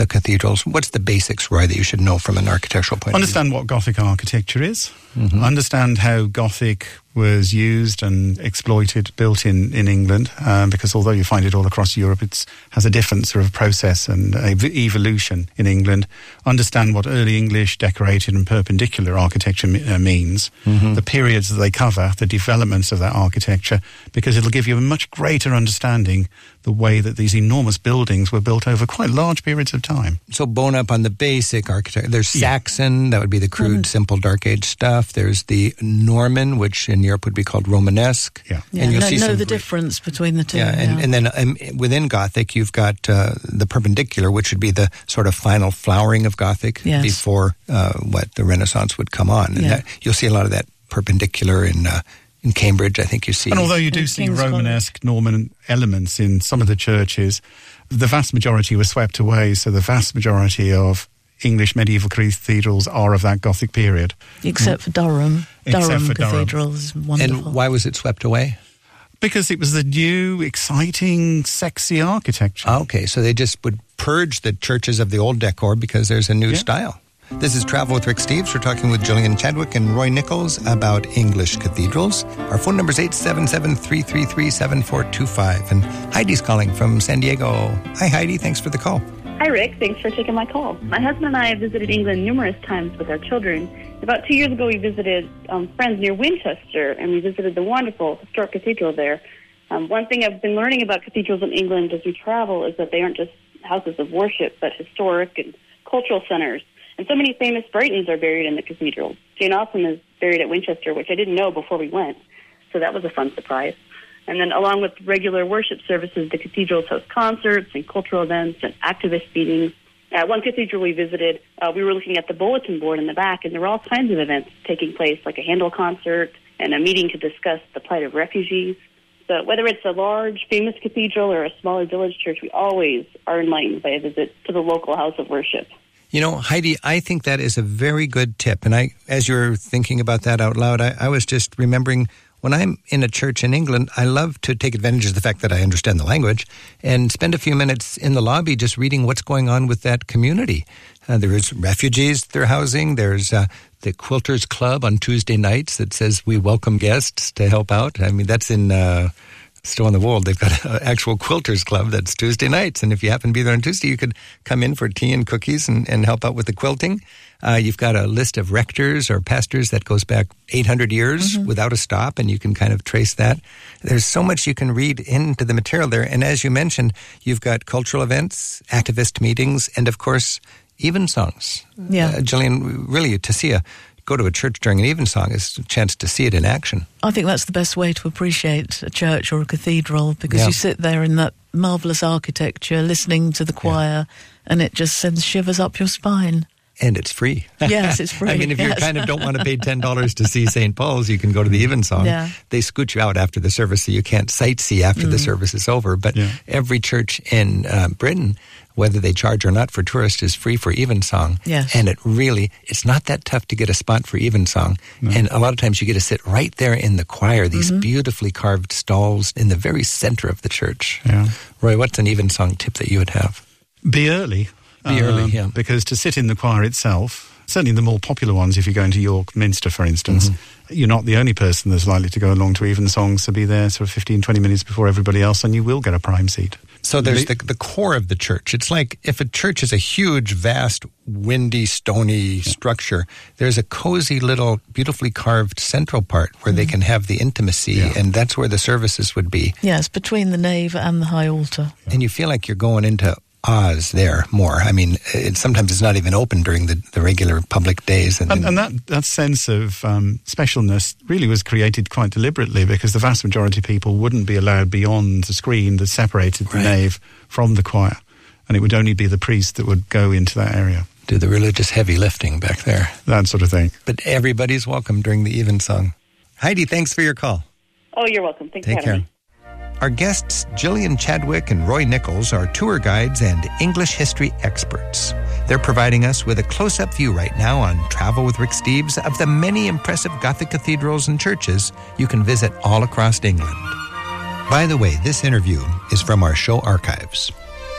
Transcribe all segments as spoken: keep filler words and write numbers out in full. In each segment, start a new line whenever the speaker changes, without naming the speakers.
the cathedrals. What's the basics, Roy, that you should know from an architectural point
Understand
of view?
what Gothic architecture is.
Mm-hmm.
Understand how Gothic was used and exploited, built in, in England, um, because although you find it all across Europe, it has a different sort of process and ev- evolution in England. Understand what early English decorated and perpendicular architecture me- uh, means,
Mm-hmm.
the periods that they cover, the developments of that architecture, because it'll give you a much greater understanding the way that these enormous buildings were built over quite large periods of time.
So bone up on the basic architecture. There's
Yeah.
Saxon, that would be the crude,
Mm.
simple, dark age stuff. There's the Norman, which in Europe would be called Romanesque.
Yeah.
Yeah,
And you'll
know,
see
know
some
the
great-
difference between the two.
Yeah, and, and then um, within Gothic, you've got uh, the perpendicular, which would be the sort of final flowering of Gothic
Yes.
before uh, what the Renaissance would come on. And
Yeah.
that, you'll see a lot of that perpendicular in uh, in Cambridge, I think you see.
And although you do
Yeah,
see
King's
Romanesque, Norman elements in some of the churches, the vast majority were swept away, so the vast majority of English medieval cathedrals are of that Gothic period.
Except for Durham.
Except
Durham
for Durham.
Cathedral is wonderful.
And why was it swept away?
Because it was the new, exciting, sexy architecture.
Okay, so they just would purge the churches of the old decor because there's a new
Yeah.
style. This is Travel with Rick Steves. We're talking with Gillian Chadwick and Roy Nichols about English cathedrals. Our phone number is eight seven seven, three three three, seven four two five. And Heidi's calling from San Diego. Hi, Heidi. Thanks for the call.
Hi, Rick. Thanks for taking my call. My husband and I have visited England numerous times with our children. About two years ago, we visited um, friends near Winchester, and we visited the wonderful historic cathedral there. Um, one thing I've been learning about cathedrals in England as we travel is that they aren't just houses of worship, but historic and cultural centers. And so many famous Britons are buried in the cathedral. Jane Austen is buried at Winchester, which I didn't know before we went. So that was a fun surprise. And then along with regular worship services, the cathedrals host concerts and cultural events and activist meetings. At one cathedral we visited, uh, we were looking at the bulletin board in the back, and there were all kinds of events taking place, like a Handel concert and a meeting to discuss the plight of refugees. So whether it's a large, famous cathedral or a smaller village church, we always are enlightened by a visit to the local house of worship.
You know, Heidi, I think that is a very good tip. And I, as you're thinking about that out loud, I, I was just remembering when I'm in a church in England, I love to take advantage of the fact that I understand the language and spend a few minutes in the lobby just reading what's going on with that community. Uh, there's refugees they're housing. There's uh, the Quilters Club on Tuesday nights that says we welcome guests to help out. I mean, that's in... Uh, Stowe on the Wold, they've got an actual quilters club that's Tuesday nights. And if you happen to be there on Tuesday, you could come in for tea and cookies and, and help out with the quilting. Uh, you've got a list of rectors or pastors that goes back eight hundred years mm-hmm. without a stop, and you can kind of trace that. There's so much you can read into the material there. And as you mentioned, you've got cultural events, activist meetings, and of course, evensongs.
Yeah.
Uh, Gillian, really, to see a go to a church during an evensong is a chance to see it in action.
I think that's the best way to appreciate a church or a cathedral, because
Yeah.
you sit there in that marvellous architecture, listening to the choir, and it just sends shivers up your spine.
And it's free.
Yes, it's free.
I mean, if you
yes.
kind of don't want to pay ten dollars to see Saint Paul's, you can go to the Evensong.
Yeah.
They scoot you out after the service, so you can't sightsee after
Mm.
the service is over. But
Yeah.
every church in uh, Britain, whether they charge or not for tourists, is free for Evensong.
Yes.
And it really, it's not that tough to get a spot for Evensong.
No.
And a lot of times you get to sit right there in the choir, these
Mm-hmm.
beautifully carved stalls in the very center of the church.
Yeah.
Roy, what's an Evensong tip that you would have?
Be early.
Be early, yeah.
Because to sit in the choir itself, certainly the more popular ones, if you go into York Minster, for instance,
Mm-hmm.
you're not the only person that's likely to go along to evensongs, so be there sort of fifteen, twenty minutes before everybody else, and you will get a prime seat.
So there's the, the core of the church. It's like if a church is a huge, vast, windy, stony structure, there's a cozy little, beautifully carved central part where they can have the intimacy,
Yeah.
and that's where the services would be.
Yes, between the nave and the high altar.
And you feel like you're going into Oz there more. I mean, it, sometimes it's not even open during the, the regular public days. And,
And, and that, that sense of um, specialness really was created quite deliberately, because the vast majority of people wouldn't be allowed beyond the screen that separated the
Right.
nave from the choir, and it would only be the priest that would go into that area,
do the religious heavy lifting back there.
that sort of thing.
But everybody's welcome during the evensong. Heidi, thanks for your call.
Oh, you're welcome. Thanks
Take
for having
care.
me.
Our guests, Gillian Chadwick and Roy Nichols, are tour guides and English history experts. They're providing us with a close-up view right now on Travel with Rick Steves of the many impressive Gothic cathedrals and churches you can visit all across England. By the way, this interview is from our show archives.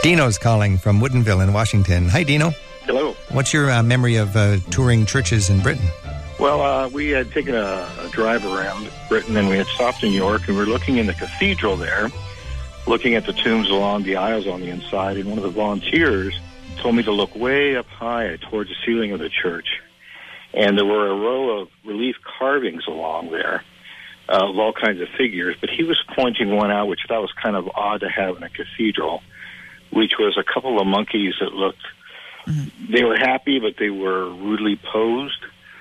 Dino's calling from Woodinville in Washington. Hi, Dino.
Hello.
What's your uh, memory of uh, touring churches in Britain?
Well, uh, we had taken a, a drive around Britain, and we had stopped in New York, and we were looking in the cathedral there, looking at the tombs along the aisles on the inside, and one of the volunteers told me to look way up high towards the ceiling of the church. And there were a row of relief carvings along there uh, of all kinds of figures, but he was pointing one out, which I thought was kind of odd to have in a cathedral, which was a couple of monkeys that looked, mm-hmm. they were happy, but they were rudely posed.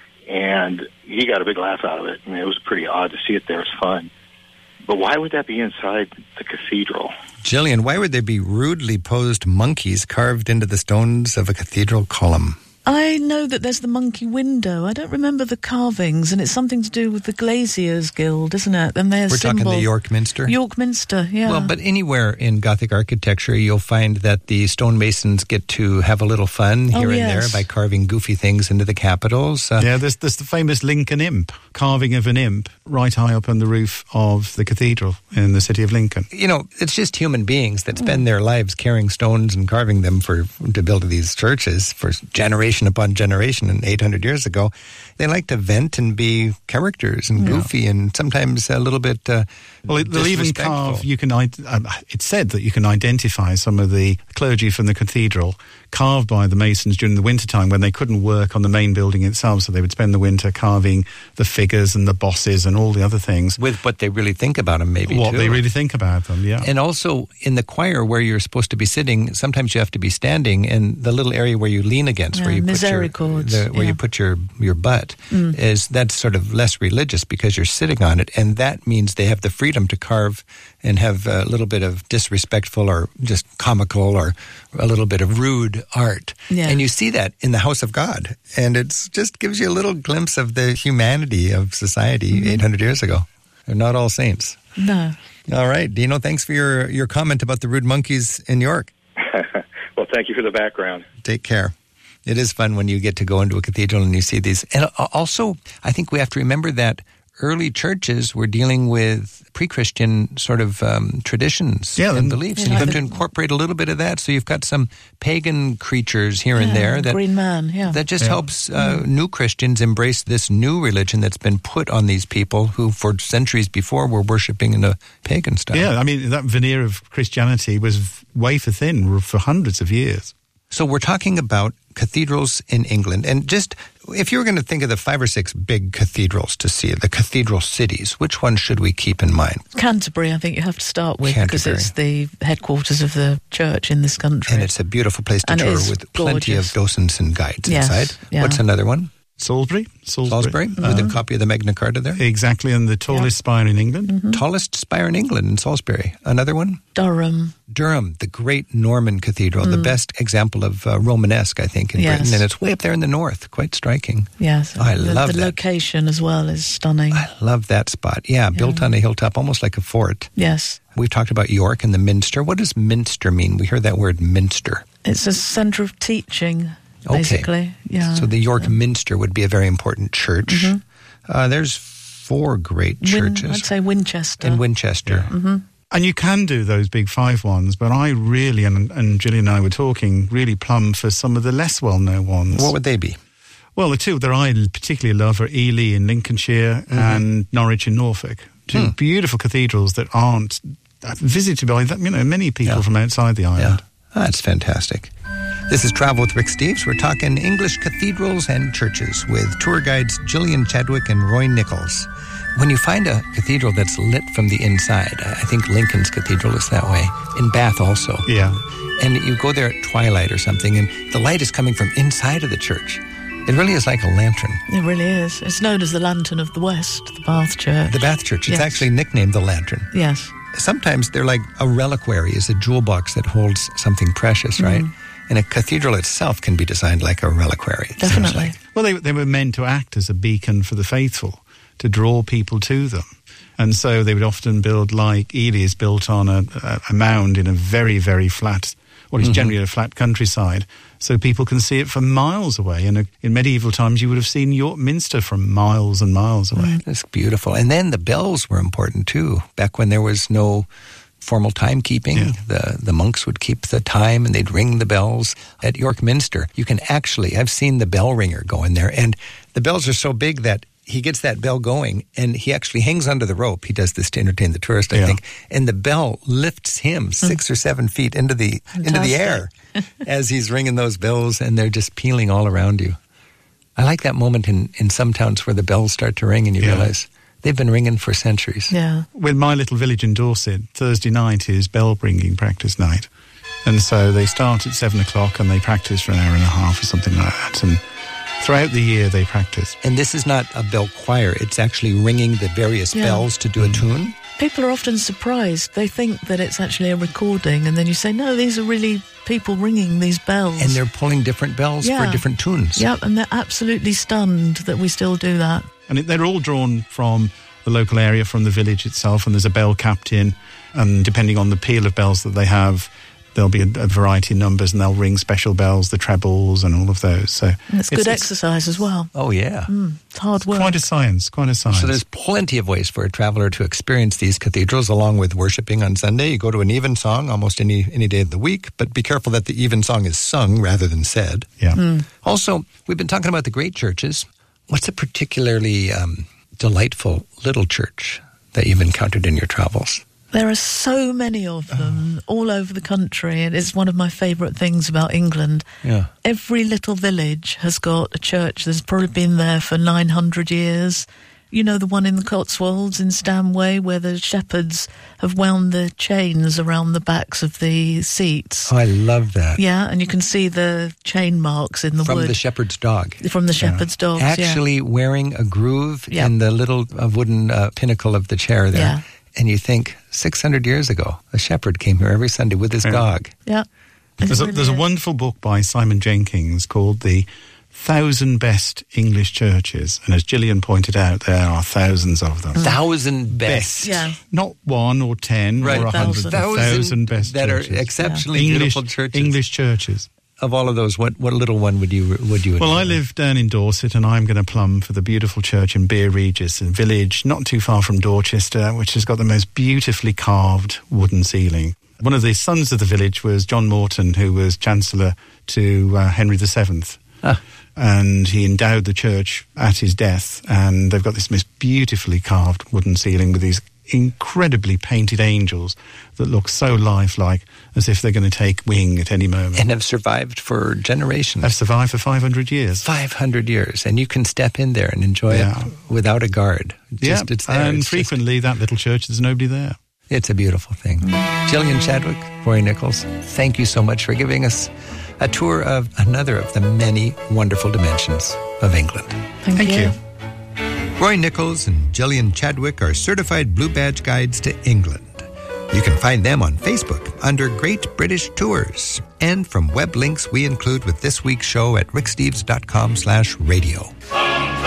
And he got a big laugh out of it. I mean, it was pretty odd to see it there. It was fun. But why would that be inside the cathedral?
Jillian, why would there be rudely posed monkeys carved into the stones of a cathedral column?
I know that there's the monkey window. I don't remember the carvings, and it's something to do with the Glaziers Guild, isn't it? And their
We're
symbol.
talking the York Minster?
York Minster, yeah.
Well, but anywhere in Gothic architecture, you'll find that the stonemasons get to have a little fun here
oh,
and
yes.
there by carving goofy things into the capitals. Uh,
yeah, there's, there's the famous Lincoln imp, carving of an imp right high up on the roof of the cathedral in the city of Lincoln.
You know, it's just human beings that spend mm. their lives carrying stones and carving them for to build these churches for generation upon generation. And eight hundred years ago, they like to vent and be characters and goofy yeah. and sometimes a little bit uh,
well, it, they'll even carve, you can, uh, it's said that you can identify some of the clergy from the cathedral carved by the masons during the wintertime when they couldn't work on the main building itself, so they would spend the winter carving the figures and the bosses and all the other things.
With what they really think about them, maybe,
What
too.
they really think about them, yeah.
And also, in the choir where you're supposed to be sitting, sometimes you have to be standing, and the little area where you lean against,
yeah,
where you put your, the, where
yeah.
you put your, your butt, mm. is that's sort of less religious because you're sitting on it, and that means they have the freedom to carve and have a little bit of disrespectful or just comical or a little bit of rude art.
Yeah.
And you see that in the house of God. And it just gives you a little glimpse of the humanity of society mm-hmm. eight hundred years ago. They're not all saints.
No.
All right, Dino, thanks for your, your comment about the rude monkeys in York.
Well, thank you for the background.
Take care. It is fun when you get to go into a cathedral and you see these. And also, I think we have to remember that early churches were dealing with pre-Christian sort of um, traditions
yeah,
and beliefs.
Yeah,
and you have
the,
to incorporate a little bit of that. So you've got some pagan creatures here
yeah,
and there. That,
Green Man, yeah.
That just
yeah.
helps uh, mm. new Christians embrace this new religion that's been put on these people who for centuries before were worshipping in a pagan style.
Yeah, I mean, that veneer of Christianity was wafer thin for hundreds of years.
So we're talking about cathedrals in England. And just, if you were going to think of the five or six big cathedrals to see, the cathedral cities, which one should we keep in mind?
Canterbury, I think you have to start with, because it's the headquarters of the church in this country.
And it's a beautiful place to
and
tour with plenty
gorgeous.
of docents and guides
yes,
inside.
Yeah.
What's another one?
Salisbury. Salisbury,
Salisbury
mm-hmm.
with a copy of the Magna Carta there?
Exactly, and the tallest yeah. spire in England.
Mm-hmm. Tallest spire in England in Salisbury. Another one?
Durham.
Durham, the great Norman cathedral, mm. the best example of uh, Romanesque, I think, in
yes.
Britain. And it's way up there in the north, quite striking.
Yes.
Oh, I
the,
love
the
that.
The location as well is stunning.
I love that spot. Yeah, yeah, built on a hilltop, almost like a fort.
Yes.
We've talked about York and the Minster. What does Minster mean? We heard that word Minster.
It's a centre of teaching. Basically,
okay.
yeah.
So the York
yeah.
Minster would be a very important church. Mm-hmm. Uh, there's four great
Win,
churches.
I'd say Winchester.
In Winchester.
Yeah. Mm-hmm. And you can do those big five ones, but I really, and, and Gillian and I were talking, really plumb for some of the less well-known ones.
What would they be?
Well, the two that I particularly love are Ely in Lincolnshire mm-hmm. and Norwich in Norfolk. Two hmm. beautiful cathedrals that aren't visited by you know many people yeah. from outside the island.
Yeah. Oh, that's fantastic. This is Travel with Rick Steves. We're talking English cathedrals and churches with tour guides Gillian Chadwick and Roy Nichols. When you find a cathedral that's lit from the inside, I think Lincoln's Cathedral is that way, in Bath also.
Yeah.
And you go there at twilight or something, and the light is coming from inside of the church. It really is like a lantern.
It really is. It's known as the Lantern of the West, the Bath Church.
The Bath Church. It's
yes.
actually nicknamed the Lantern.
Yes.
Sometimes they're like a reliquary, is a jewel box that holds something precious, right? Mm. And a cathedral itself can be designed like a reliquary.
Definitely.
Like.
Well, they, they were meant to act as a beacon for the faithful, to draw people to them. And so they would often build, like Ely is built on a, a, a mound in a very, very flat, what is mm-hmm. generally a flat countryside, so people can see it from miles away. And in medieval times, you would have seen York Minster from miles and miles away.
Mm, that's beautiful. And then the bells were important, too, back when there was no formal timekeeping.
Yeah.
The the monks would keep the time and they'd ring the bells. At York Minster, you can actually, I've seen the bell ringer go in there, and the bells are so big that he gets that bell going, and he actually hangs onto the rope. He does this to entertain the tourist, I
yeah.
think. And the bell lifts him six or seven feet into the
Fantastic.
into the air as he's ringing those bells, and they're just pealing all around you. I like that moment in, in some towns where the bells start to ring and you
Yeah.
realize they've been ringing for centuries.
Yeah.
With my little village in Dorset, Thursday night is bell ringing practice night. And so they start at seven o'clock and they practice for an hour and a half or something like that. And throughout the year they practice.
And this is not a bell choir. It's actually ringing the various
Yeah.
bells to do a tune.
People are often surprised. They think that it's actually a recording, and then you say, no, these are really people ringing these bells.
And they're pulling different bells
Yeah.
for different tunes.
Yep, and they're absolutely stunned that we still do that.
And it, they're all drawn from the local area, from the village itself, and there's a bell captain. And depending on the peal of bells that they have, there'll be a, a variety of numbers, and they'll ring special bells, the trebles and all of those. So
And it's good exercise as well.
Oh, yeah.
Mm, it's hard work.
Quite a science, quite a science.
So there's plenty of ways for a traveler to experience these cathedrals, along with worshiping on Sunday. You go to an evensong almost any any day of the week, but be careful that the evensong is sung rather than said.
Yeah.
Also, we've been talking about the great churches. What's a particularly um, delightful little church that you've encountered in your travels?
There are so many of them all over the country, and it's one of my favourite things about England.
Yeah.
Every little village has got a church that's probably been there for nine hundred years. You know, the one in the Cotswolds in Stanway, where the shepherds have wound the chains around the backs of the seats.
Oh, I love that.
Yeah, and you can see the chain marks in the
From
wood.
the shepherd's dog.
From the shepherd's dogs, yeah.
Actually wearing a groove
Yeah.
in the little uh, wooden uh, pinnacle of the chair there.
Yeah.
And you think, six hundred years ago, a shepherd came here every Sunday with his
Yeah.
dog.
Yeah. It
There's a,
really
there's a
is.
wonderful book by Simon Jenkins called The Thousand Best English Churches. And as Gillian pointed out, there are thousands of them.
Thousand best.
Yeah.
Not one or ten
Right.
or a hundred.
Thousand.
Thousand, thousand best
that
churches.
are exceptionally
English,
beautiful churches.
English churches.
Of all of those, what, what little one would you would you?
Well, I
enjoy?
live down in Dorset, and I'm going to plumb for the beautiful church in Beer Regis, a village not too far from Dorchester, which has got the most beautifully carved wooden ceiling. One of the sons of the village was John Morton, who was Chancellor to uh, Henry the Seventh.
Ah.
And he endowed the church at his death, and they've got this most beautifully carved wooden ceiling with these incredibly painted angels that look so lifelike, as if they're going to take wing at any moment.
And have survived for generations.
They've survived for five hundred years.
five hundred years, and you can step in there and enjoy
Yeah.
it without a guard. Just,
yeah,
it's there.
and
It's just-
frequently that little church, there's nobody there.
It's a beautiful thing. Gillian Chadwick, Roy Nichols, thank you so much for giving us a tour of another of the many wonderful dimensions of England.
Thank,
Thank you.
Roy Nichols and Gillian Chadwick are certified Blue Badge guides to England. You can find them on Facebook under Great British Tours. And from web links we include with this week's show at ricksteves.com slash radio.